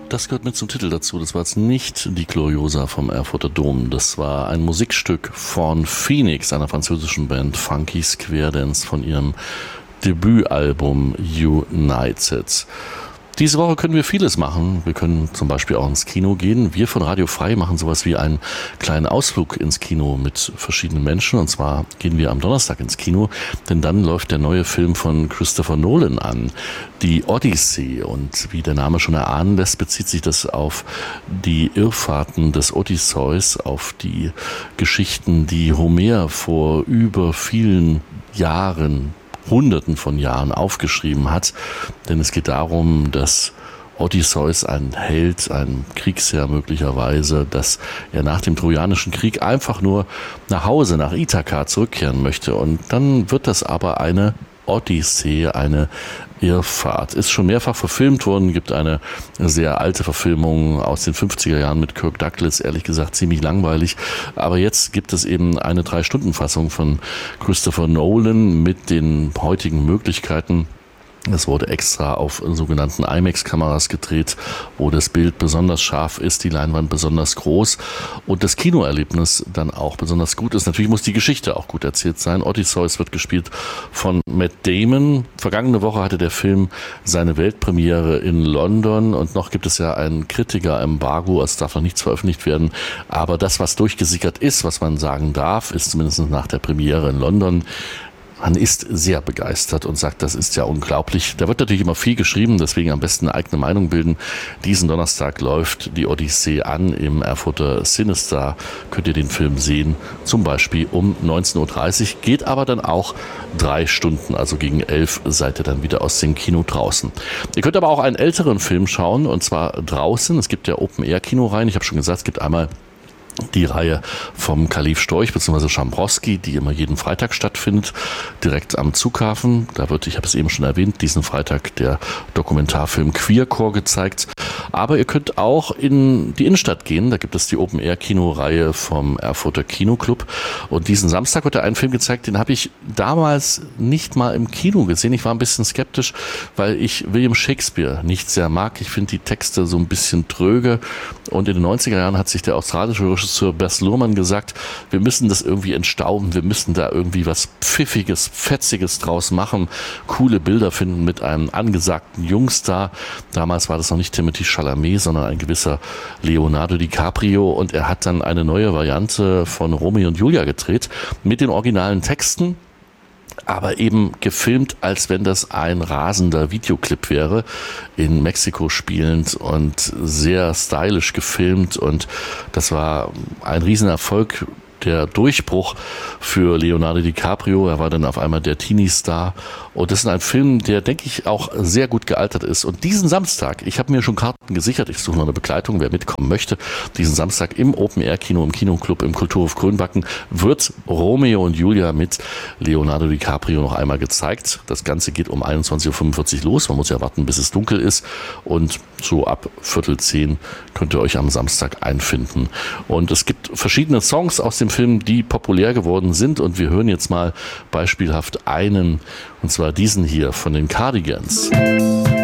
Das gehört mit zum Titel dazu. Das war jetzt nicht die Gloriosa vom Erfurter Dom. Das war ein Musikstück von Phoenix, einer französischen Band, Funky Square Dance, von ihrem Debütalbum United. Diese Woche können wir vieles machen. Wir können zum Beispiel auch ins Kino gehen. Wir von Radio Frei machen sowas wie einen kleinen Ausflug ins Kino mit verschiedenen Menschen. Und zwar gehen wir am Donnerstag ins Kino, denn dann läuft der neue Film von Christopher Nolan an, die Odyssee. Und wie der Name schon erahnen lässt, bezieht sich das auf die Irrfahrten des Odysseus, auf die Geschichten, die Homer vor über vielen Jahren, Hunderten von Jahren aufgeschrieben hat, denn es geht darum, dass Odysseus, ein Held, ein Kriegsherr möglicherweise, dass er nach dem Trojanischen Krieg einfach nur nach Hause, nach Ithaka zurückkehren möchte, und dann wird das aber eine Odyssee, eine Irrfahrt. Ist schon mehrfach verfilmt worden, gibt eine sehr alte Verfilmung aus den 50er Jahren mit Kirk Douglas, ehrlich gesagt ziemlich langweilig, aber jetzt gibt es eben eine 3-Stunden-Fassung von Christopher Nolan mit den heutigen Möglichkeiten. Es wurde extra auf sogenannten IMAX-Kameras gedreht, wo das Bild besonders scharf ist, die Leinwand besonders groß und das Kinoerlebnis dann auch besonders gut ist. Natürlich muss die Geschichte auch gut erzählt sein. Odysseus wird gespielt von Matt Damon. Vergangene Woche hatte der Film seine Weltpremiere in London und noch gibt es ja ein Kritiker-Embargo, es darf noch nichts veröffentlicht werden. Aber das, was durchgesickert ist, was man sagen darf, ist zumindest nach der Premiere in London, man ist sehr begeistert und sagt, das ist ja unglaublich. Da wird natürlich immer viel geschrieben, deswegen am besten eine eigene Meinung bilden. Diesen Donnerstag läuft die Odyssee an im Erfurter Sinister. Könnt ihr den Film sehen, zum Beispiel um 19.30 Uhr. Geht aber dann auch 3 Stunden, also gegen 11 seid ihr dann wieder aus dem Kino draußen. Ihr könnt aber auch einen älteren Film schauen, und zwar draußen. Es gibt ja Open-Air-Kino-Reihen. Ich habe schon gesagt, es gibt einmal die Reihe vom Kalif Storch bzw. Schambrowski, die immer jeden Freitag stattfindet, direkt am Zughafen. Da wird, ich habe es eben schon erwähnt, diesen Freitag der Dokumentarfilm Queercore gezeigt. Aber ihr könnt auch in die Innenstadt gehen. Da gibt es die Open-Air-Kino-Reihe vom Erfurter Kinoclub. Und diesen Samstag wird da ein Film gezeigt, den habe ich damals nicht mal im Kino gesehen. Ich war ein bisschen skeptisch, weil ich William Shakespeare nicht sehr mag. Ich finde die Texte so ein bisschen tröge. Und in den 90er Jahren hat sich der australische Regisseur Baz Luhrmann gesagt, wir müssen das irgendwie entstauben, wir müssen da irgendwie was Pfiffiges, Fetziges draus machen, coole Bilder finden mit einem angesagten Jungstar. Damals war das noch nicht Timothée Chalamet, sondern ein gewisser Leonardo DiCaprio, und er hat dann eine neue Variante von Romeo und Julia gedreht mit den originalen Texten, aber eben gefilmt, als wenn das ein rasender Videoclip wäre, in Mexiko spielend und sehr stylisch gefilmt, und das war ein Riesenerfolg. Der Durchbruch für Leonardo DiCaprio. Er war dann auf einmal der Teenie-Star. Und das ist ein Film, der, denke ich, auch sehr gut gealtert ist. Und diesen Samstag, ich habe mir schon Karten gesichert, ich suche noch eine Begleitung, wer mitkommen möchte. Diesen Samstag im Open-Air-Kino, im Kinoclub, im Kulturhof Grünbacken wird Romeo und Julia mit Leonardo DiCaprio noch einmal gezeigt. Das Ganze geht um 21.45 Uhr los. Man muss ja warten, bis es dunkel ist. Und so ab 9:45 könnt ihr euch am Samstag einfinden. Und es gibt verschiedene Songs aus dem Film, die populär geworden sind, und wir hören jetzt mal beispielhaft einen, und zwar diesen hier von den Cardigans.